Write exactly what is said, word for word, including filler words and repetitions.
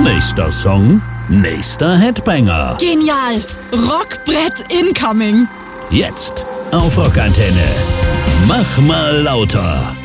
Nächster Song, nächster Headbanger. Genial. Rockbrett incoming. Jetzt auf Rockantenne. Mach mal lauter.